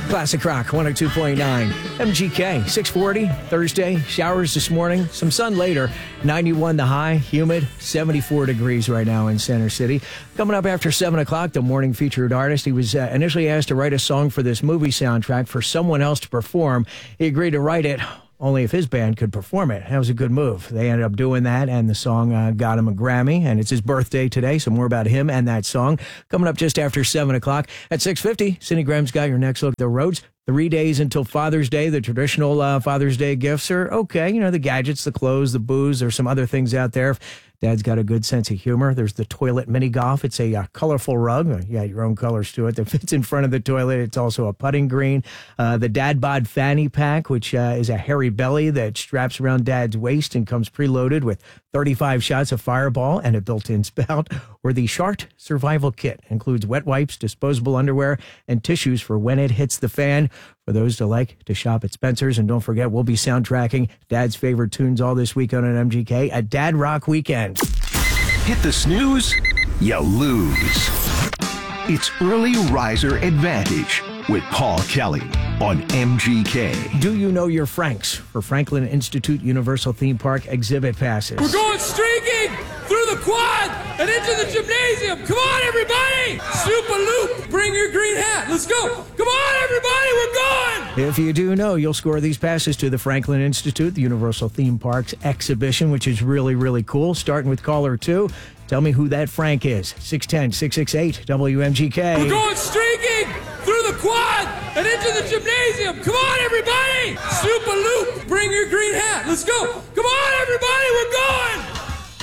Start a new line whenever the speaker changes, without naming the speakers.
Classic Rock 102.9. MGK 640 Thursday. Showers this morning. Some sun later. 91 the high. Humid. 74 degrees right now in Center City. Coming up after 7 o'clock, the morning featured artist. He was initially asked to write a song for this movie soundtrack for someone else to perform. He agreed to write it only if his band could perform it. That was a good move. They ended up doing that, and the song got him a Grammy, and it's his birthday today, so more about him and that song coming up just after 7 o'clock. At 6:50, Cindy Graham's got your next look at the roads. 3 days until Father's Day. The traditional Father's Day gifts are okay. You know, the gadgets, the clothes, the booze. There's some other things out there. Dad's got a good sense of humor. There's the toilet mini golf. It's a colorful rug. You got your own colors to it that fits in front of the toilet. It's also a putting green. The Dad Bod Fanny Pack, which is a hairy belly that straps around Dad's waist and comes preloaded with 35 shots of Fireball and a built-in spout. Or the Shart Survival Kit includes wet wipes, disposable underwear, and tissues for when it hits the fan. For those to like to shop at Spencer's. And don't forget, we'll be soundtracking Dad's favorite tunes all this weekend on MGK, a Dad Rock Weekend.
Hit the snooze, you lose. It's Early Riser Advantage with Paul Kelly on MGK.
Do you know your Franks for Franklin Institute Universal Theme Park exhibit passes?
We're going streaking through the quad and into the gymnasium. Come on, everybody! Super loop. Bring your green hat. Let's go. Come on, everybody. We're going.
If you do know, you'll score these passes to the Franklin Institute, the Universal Theme Parks exhibition, which is really, really cool. Starting with caller 2. Tell me who that Frank is. 610-668 WMGK.
We're going streaking through the quad and into the gymnasium. Come on, everybody. Super loop. Bring your green hat. Let's go. Come on, everybody. We're going.